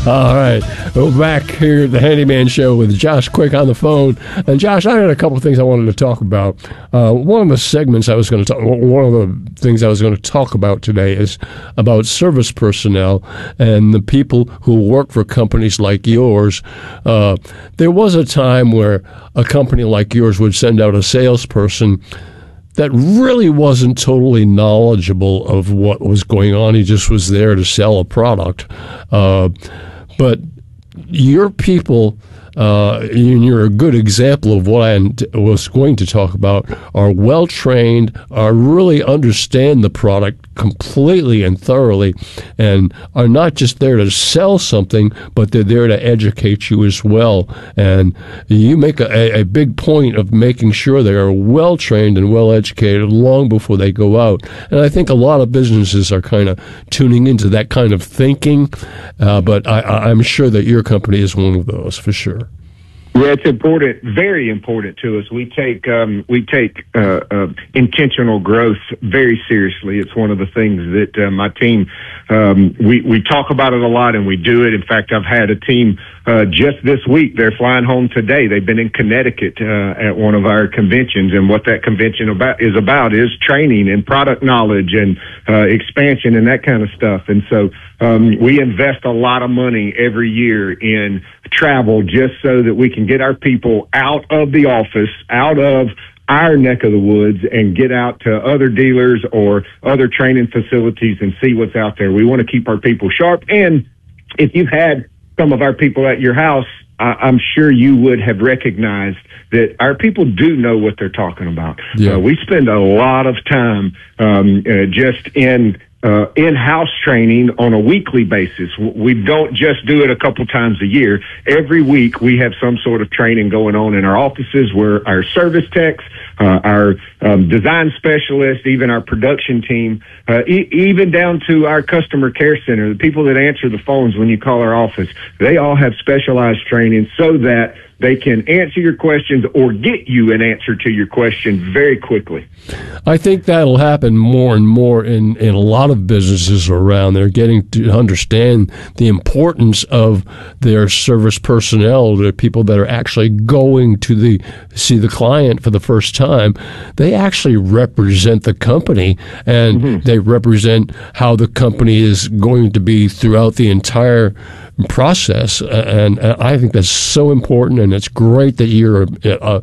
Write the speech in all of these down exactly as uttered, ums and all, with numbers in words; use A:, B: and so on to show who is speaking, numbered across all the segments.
A: All right. We're back here at the Handyman Show with Josh Quick on the phone. And Josh, I had a couple of things I wanted to talk about. Uh, one of the segments I was going to talk, one of the things I was going to talk about today is about service personnel and the people who work for companies like yours. Uh, there was a time where a company like yours would send out a salesperson that really wasn't totally knowledgeable of what was going on. He just was there to sell a product. Uh, but your people, uh, and you're a good example of what I was going to talk about, are well-trained, are really understand the product completely and thoroughly, and are not just there to sell something, but they're there to educate you as well. And you make a, a big point of making sure they are well-trained and well-educated long before they go out. And I think a lot of businesses are kind of tuning into that kind of thinking, uh, but I, I'm sure that your company is one of those, for sure.
B: Yeah, it's important, very important to us. We take um, we take uh, uh, intentional growth very seriously. It's one of the things that uh, my team um, we we talk about it a lot, and we do it. In fact, I've had a team uh, just this week. They're flying home today. They've been in Connecticut uh, at one of our conventions, and what that convention about is about is training and product knowledge and uh, expansion and that kind of stuff. And so um, we invest a lot of money every year in travel just so that we can get our people out of the office, out of our neck of the woods, and get out to other dealers or other training facilities and see what's out there. We want to keep our people sharp. And if you've had some of our people at your house, I- I'm sure you would have recognized that our people do know what they're talking about.
A: Yeah.
B: Uh, we spend a lot of time um, uh, just in Uh, in-house training on a weekly basis. We don't just do it a couple times a year. Every week we have some sort of training going on in our offices where our service techs, uh, our um, design specialists, even our production team, uh, e- even down to our customer care center, the people that answer the phones when you call our office, they all have specialized training so that they can answer your questions or get you an answer to your question very quickly.
A: I think that'll happen more and more in, in a lot of businesses around. They're getting to understand the importance of their service personnel, the people that are actually going to the see the client for the first time. They actually represent the company, and mm-hmm. they represent how the company is going to be throughout the entire process. And I think that's so important, and it's great that you're uh,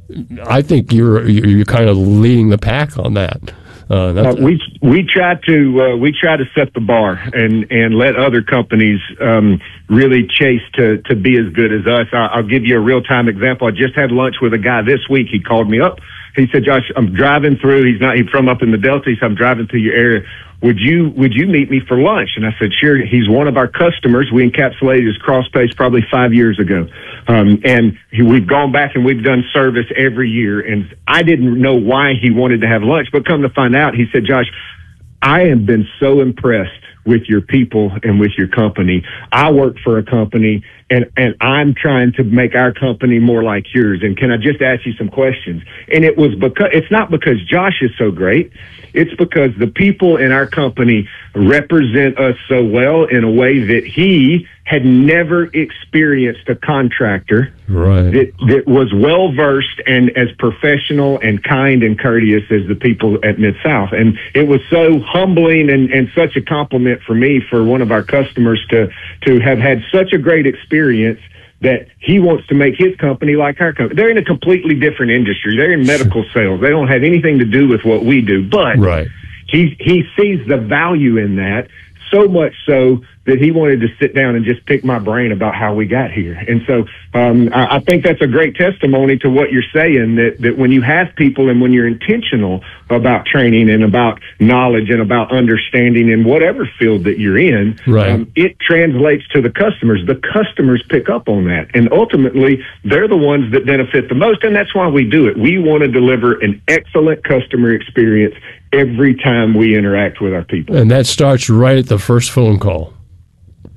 A: I think you're you're kind of leading the pack on that. Uh,
B: uh, we we try to uh, we try to set the bar and, and let other companies um, really chase to, to be as good as us. I, I'll give you a real time example. I just had lunch with a guy this week. He called me up. He said, "Josh, I'm driving through. He's not he's from up in the Delta. He said, I'm driving through your area. Would you would you meet me for lunch?" And I said, "Sure." He's one of our customers. We encapsulated his CrossPace probably five years ago, um, and he, we've gone back and we've done service every year. And I didn't know why he wanted to have lunch, but come to find out, he said, "Josh, I have been so impressed with your people and with your company. I work for a company, and, and I'm trying to make our company more like yours. And can I just ask you some questions?" And it was because it's not because Josh is so great. It's because the people in our company represent us so well in a way that he had never experienced a contractor
A: right.
B: that, that was well-versed and as professional and kind and courteous as the people at Mid-South. And it was so humbling and, and such a compliment for me for one of our customers to, to have had such a great experience that he wants to make his company like our company. They're in a completely different industry. They're in medical sales. They don't have anything to do with what we do, but
A: right.
B: he he sees the value in that, so much so that he wanted to sit down and just pick my brain about how we got here. And so um, I, I think that's a great testimony to what you're saying, that, that when you have people and when you're intentional about training and about knowledge and about understanding in whatever field that you're in,
A: right.
B: um, it translates to the customers. The customers pick up on that. And ultimately, they're the ones that benefit the most. And that's why we do it. We want to deliver an excellent customer experience every time we interact with our people.
A: And that starts right at the first phone call.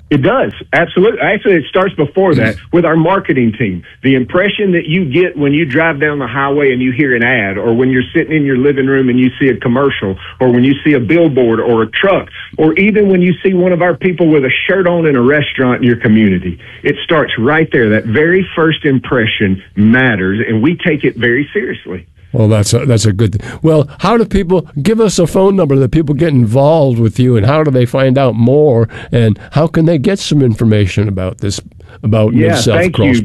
B: It does. Absolutely. Actually, it starts before that with our marketing team. The impression that you get when you drive down the highway and you hear an ad, or when you're sitting in your living room and you see a commercial, or when you see a billboard or a truck, or even when you see one of our people with a shirt on in a restaurant in your community. It starts right there. That very first impression matters, and we take it very seriously.
A: Well, that's a, that's a good thing. Well, how do people, give us a phone number that people get involved with you, and how do they find out more, and how can they get some information about this, about
B: yeah,
A: Mid-South
B: thank
A: Crawl
B: you.